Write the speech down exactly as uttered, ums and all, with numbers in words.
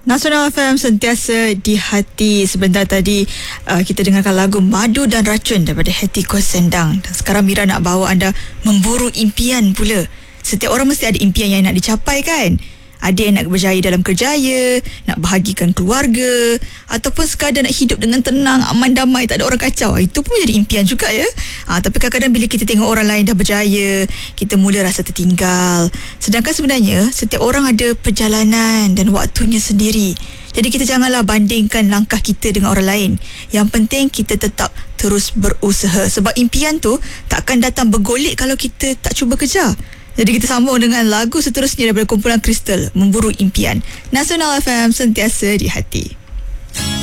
Nasional F M sentiasa di hati. Sebentar tadi uh, kita dengarkan lagu Madu dan Racun daripada Hetty Koh Sendang. Dan sekarang Mira nak bawa anda memburu impian pula. Setiap orang mesti ada impian yang nak dicapai kan? Ada yang nak berjaya dalam kerjaya, nak bahagikan keluarga, ataupun sekadar nak hidup dengan tenang, aman, damai, tak ada orang kacau. Itu pun jadi impian juga ya. ha, Tapi kadang-kadang bila kita tengok orang lain dah berjaya, kita mula rasa tertinggal. Sedangkan sebenarnya setiap orang ada perjalanan dan waktunya sendiri. Jadi kita janganlah bandingkan langkah kita dengan orang lain. Yang penting kita tetap terus berusaha. Sebab impian tu takkan datang bergolek kalau kita tak cuba kejar. Jadi kita sambung dengan lagu seterusnya daripada kumpulan Crystal, Memburu Impian. Nasional F M sentiasa di hati.